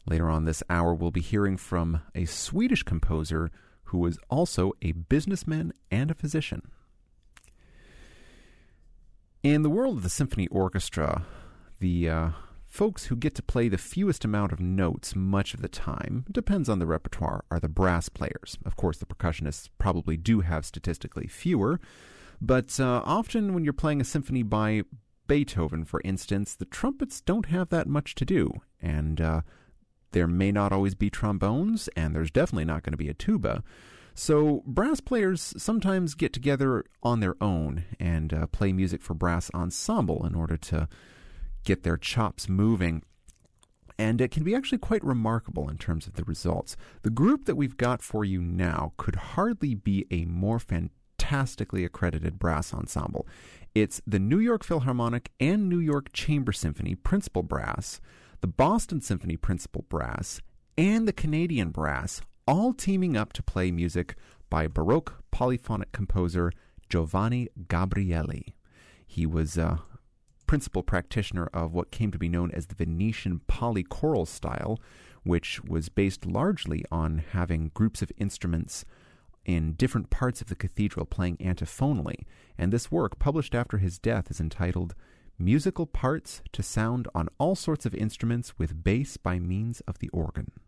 Later on this hour, we'll be hearing from a Swedish composer who was also a businessman and a physician. In the world of the symphony orchestra, the folks who get to play the fewest amount of notes much of the time, depends on the repertoire, are the brass players. Of course, the percussionists probably do have statistically fewer, but often when you're playing a symphony by Beethoven, for instance, the trumpets don't have that much to do, and there may not always be trombones, and there's definitely not going to be a tuba. So brass players sometimes get together on their own and play music for brass ensemble in order to get their chops moving. And it can be actually quite remarkable in terms of the results. The group that we've got for you now could hardly be a more fantastically accredited brass ensemble. It's the New York Philharmonic and New York Chamber Symphony Principal Brass, the Boston Symphony Principal Brass, and the Canadian Brass, all teaming up to play music by Baroque polyphonic composer Giovanni Gabrieli. He was principal practitioner of what came to be known as the Venetian polychoral style, which was based largely on having groups of instruments in different parts of the cathedral playing antiphonally. And this work, published after his death, is entitled Musical Parts to Sound on All Sorts of Instruments with Bass by Means of the Organ.